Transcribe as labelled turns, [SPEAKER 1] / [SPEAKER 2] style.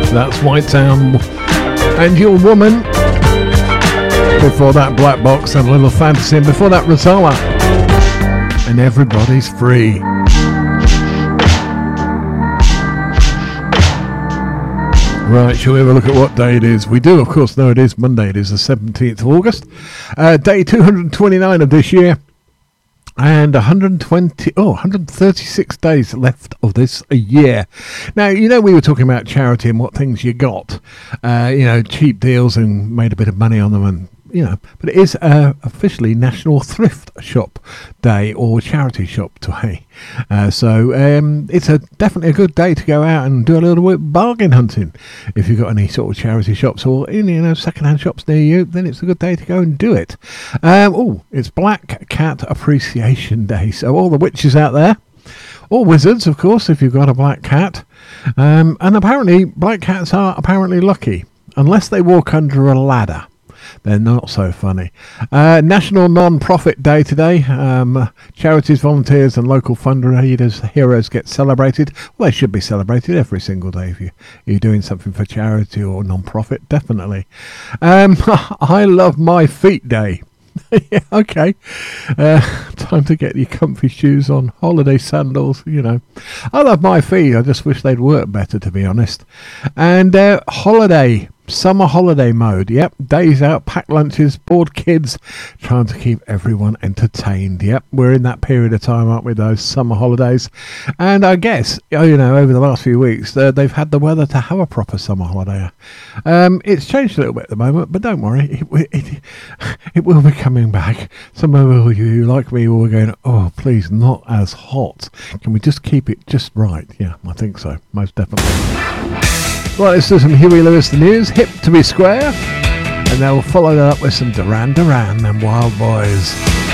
[SPEAKER 1] That's White Town and Your Woman. Before that, Black Box and Little Fantasy. And before that, Rosala and Everybody's Free. Right, shall we have a look at what day it is? We do, of course, know it is Monday. It is the 17th of August. Day 229 of this year. And 136 days left of this year. Now, you know, we were talking about charity and what things you got. Cheap deals and made a bit of money on them and, but it is officially National Thrift Shop Day or Charity Shop Day. So it's definitely a good day to go out and do a little bit of bargain hunting. If you've got any sort of charity shops or second-hand shops near you, then it's a good day to go and do it. It's Black Cat Appreciation Day. So all the witches out there, or wizards, of course, if you've got a black cat. And apparently, black cats are apparently lucky, unless they walk under a ladder. They're not so funny. National Non-Profit Day today. Charities, volunteers and local fundraisers, heroes get celebrated. Well, they should be celebrated every single day if you're doing something for charity or non-profit, definitely. I Love My Feet Day. Yeah, okay. Time to get your comfy shoes on, holiday sandals, I love my feet. I just wish they'd work better, to be honest. And summer holiday mode. Yep, days out, packed lunches, bored kids, trying to keep everyone entertained. Yep, we're in that period of time, aren't we, those summer holidays? And I guess, over the last few weeks, they've had the weather to have a proper summer holiday. It's changed a little bit at the moment, but don't worry, it will be coming back. Some of you, like me, were going, oh, please, not as hot. Can we just keep it just right? Yeah, I think so, most definitely. Right, let's do some Huey Lewis, the News, Hip to Be Square, and they'll follow that up with some Duran Duran and Wild Boys.